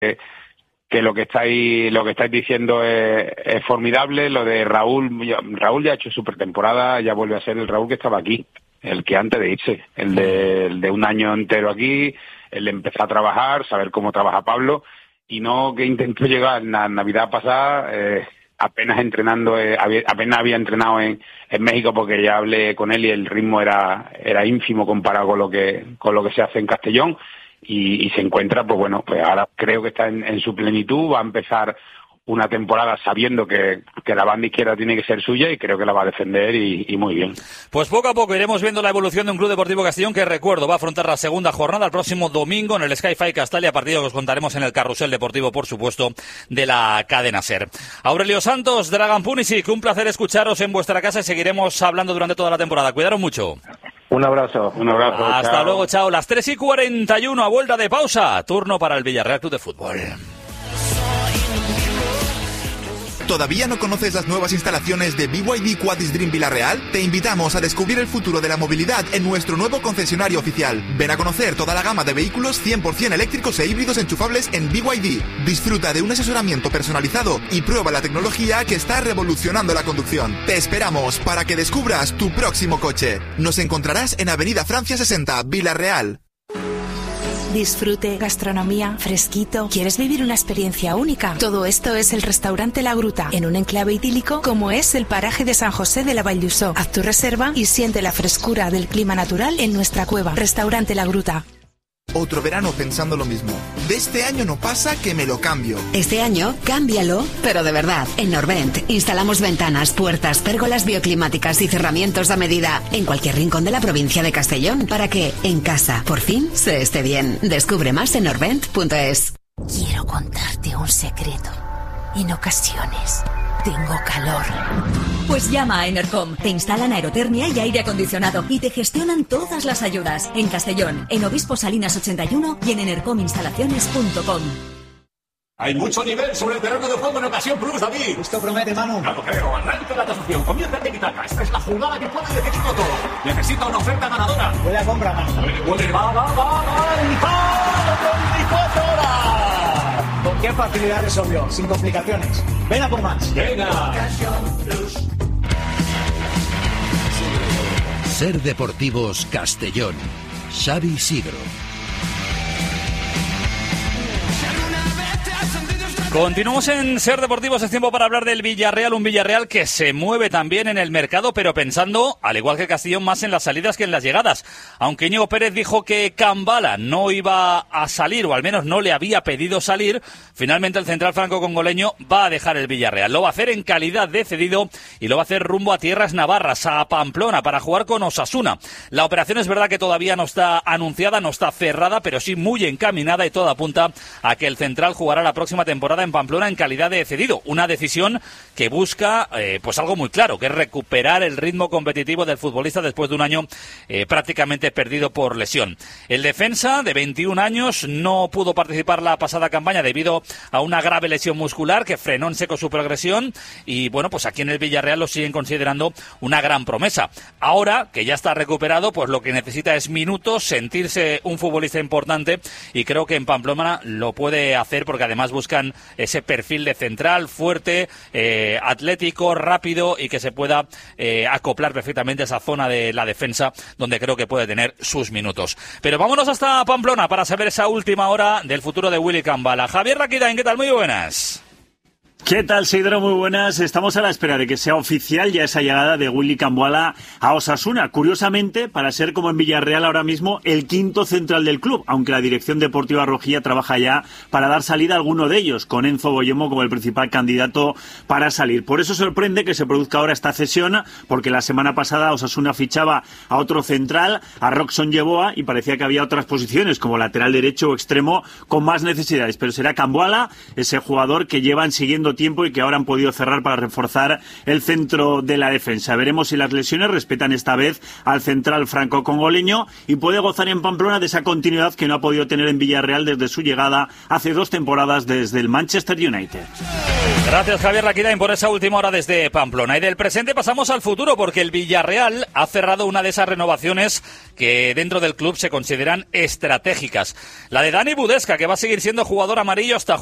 que lo que estáis diciendo es formidable. Lo de Raúl ya ha hecho su pretemporada, ya vuelve a ser el Raúl que estaba aquí, el que antes de irse, el de un año entero aquí, el de empezar a trabajar, saber cómo trabaja Pablo, y no que intentó llegar la Navidad pasada apenas había entrenado en México, porque ya hablé con él y el ritmo era ínfimo comparado con lo que se hace en Castellón. Y se encuentra, pues bueno, pues ahora creo que está en su plenitud, va a empezar una temporada sabiendo que la banda izquierda tiene que ser suya, y creo que la va a defender y muy bien. Pues poco a poco iremos viendo la evolución de un Club Deportivo Castellón que, recuerdo, va a afrontar la segunda jornada el próximo domingo en el Sky-Fi Castalia, partido que os contaremos en el Carrusel Deportivo, por supuesto, de la cadena SER. Aurelio Santos, Dragan Punisic, un placer escucharos en vuestra casa y seguiremos hablando durante toda la temporada. Cuidaros mucho. Un abrazo. Hasta chao. luego, chao. Las 3:41, a vuelta de pausa. Turno para el Villarreal Club de Fútbol. ¿Todavía no conoces las nuevas instalaciones de BYD Quadis Dream Villarreal? Te invitamos a descubrir el futuro de la movilidad en nuestro nuevo concesionario oficial. Ven a conocer toda la gama de vehículos 100% eléctricos e híbridos enchufables en BYD. Disfruta de un asesoramiento personalizado y prueba la tecnología que está revolucionando la conducción. Te esperamos para que descubras tu próximo coche. Nos encontrarás en Avenida Francia 60, Villarreal. Disfrute, gastronomía, fresquito. ¿Quieres vivir una experiencia única? Todo esto es el Restaurante La Gruta, en un enclave idílico como es el paraje de San José de la Vall d'Uixó. Haz tu reserva y siente la frescura del clima natural en nuestra cueva. Restaurante La Gruta. Otro verano pensando lo mismo. De este año no pasa que me lo cambio. Este año, cámbialo, pero de verdad. En Norvent instalamos ventanas, puertas, pérgolas bioclimáticas y cerramientos a medida en cualquier rincón de la provincia de Castellón para que, en casa, por fin, se esté bien. Descubre más en norvent.es. Quiero contarte un secreto. En ocasiones tengo calor. Pues llama a Enercom. Te instalan aerotermia y aire acondicionado y te gestionan todas las ayudas. En Castellón, en Obispo Salinas 81 y en enercominstalaciones.com. Hay mucho nivel sobre el terreno de juego en Ocasión Plus, David. Esto promete, Manu. No lo creo. Arranca la tasación. Comienza el tiki-taka. Esta es la jugada que puede definirlo todo. Necesita una oferta ganadora. Huele a compra, Manu. Va. ¡El 24 horas! ¿Con qué facilidad resolvió? Sin complicaciones. Ven a por más. Venga. SER Deportivos Castellón. Xavi Sigro. Continuamos en SER Deportivos, es tiempo para hablar del Villarreal, un Villarreal que se mueve también en el mercado, pero pensando, al igual que Castellón, más en las salidas que en las llegadas. Aunque Íñigo Pérez dijo que Cambala no iba a salir, o al menos no le había pedido salir, finalmente el central franco-congoleño va a dejar el Villarreal. Lo va a hacer en calidad de cedido y lo va a hacer rumbo a tierras navarras, a Pamplona, para jugar con Osasuna. La operación es verdad que todavía no está anunciada, no está cerrada, pero sí muy encaminada, y todo apunta a que el central jugará la próxima temporada en Pamplona en calidad de cedido. Una decisión que busca pues algo muy claro, que es recuperar el ritmo competitivo del futbolista después de un año prácticamente perdido por lesión. El defensa de 21 años no pudo participar la pasada campaña debido a una grave lesión muscular que frenó en seco su progresión, y bueno, pues aquí en el Villarreal lo siguen considerando una gran promesa. Ahora que ya está recuperado, pues lo que necesita es minutos, sentirse un futbolista importante, y creo que en Pamplona lo puede hacer, porque además buscan ese perfil de central fuerte, atlético, rápido, y que se pueda acoplar perfectamente a esa zona de la defensa donde creo que puede tener sus minutos. Pero vámonos hasta Pamplona para saber esa última hora del futuro de Willy Cambala. Javier Rakitain, ¿qué tal? Muy buenas. ¿Qué tal, Seidro? Muy buenas. Estamos a la espera de que sea oficial ya esa llegada de Willy Cambala a Osasuna. Curiosamente, para ser como en Villarreal ahora mismo el quinto central del club, aunque la dirección deportiva rojilla trabaja ya para dar salida a alguno de ellos, con Enzo Boyemo como el principal candidato para salir. Por eso sorprende que se produzca ahora esta cesión, porque la semana pasada Osasuna fichaba a otro central, a Roxon Yeboah, y parecía que había otras posiciones como lateral derecho o extremo con más necesidades. Pero será Cambala ese jugador que llevan siguiendo tiempo y que ahora han podido cerrar para reforzar el centro de la defensa. Veremos si las lesiones respetan esta vez al central franco-congoleño y puede gozar en Pamplona de esa continuidad que no ha podido tener en Villarreal desde su llegada hace 2 temporadas desde el Manchester United. Gracias, Javier Laquidain, por esa última hora desde Pamplona. Y del presente pasamos al futuro, porque el Villarreal ha cerrado una de esas renovaciones que dentro del club se consideran estratégicas. La de Dani Budesca, que va a seguir siendo jugador amarillo hasta